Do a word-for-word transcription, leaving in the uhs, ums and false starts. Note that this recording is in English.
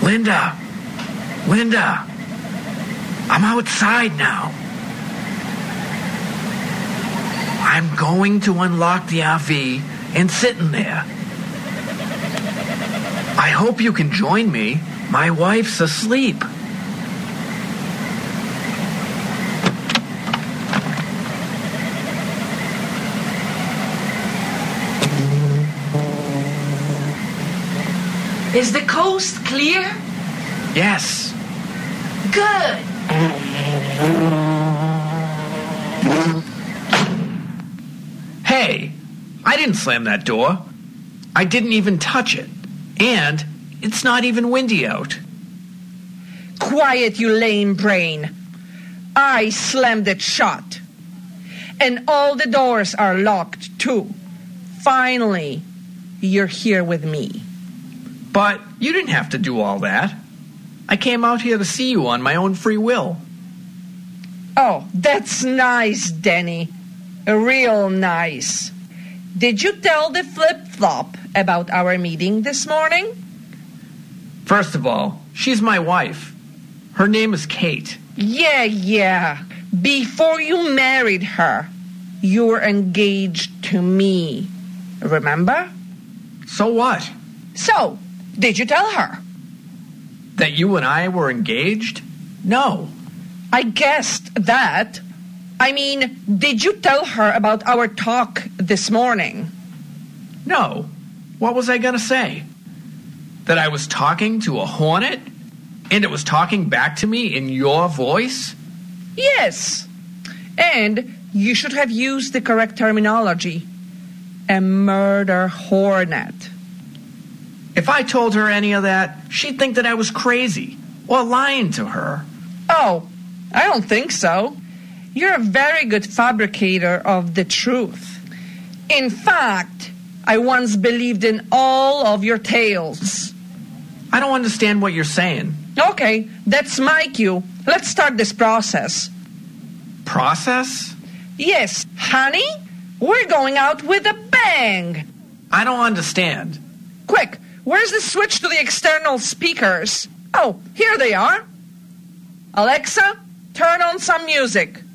Linda! Linda! I'm outside now. I'm going to unlock the R V and sit in there. I hope you can join me. My wife's asleep. Is the coast clear? Yes. Good. Hey, I didn't slam that door. I didn't even touch it. And it's not even windy out. Quiet, you lame brain. I slammed it shut. And all the doors are locked, too. Finally, you're here with me. But you didn't have to do all that. I came out here to see you on my own free will. Oh, that's nice, Danny. Real nice. Did you tell the flip-flop about our meeting this morning? First of all, she's my wife. Her name is Kate. Yeah, yeah. Before you married her, you were engaged to me. Remember? So what? So, did you tell her? That you and I were engaged? No. I guessed that. I mean, did you tell her about our talk this morning? No. What was I going to say? That I was talking to a hornet? And it was talking back to me in your voice? Yes. And you should have used the correct terminology. A murder hornet. If I told her any of that, she'd think that I was crazy or lying to her. Oh, I don't think so. You're a very good fabricator of the truth. In fact, I once believed in all of your tales. I don't understand what you're saying. Okay, that's my cue. Let's start this process. Process? Yes, honey, we're going out with a bang. I don't understand. Quick, where's the switch to the external speakers? Oh, here they are. Alexa, turn on some music.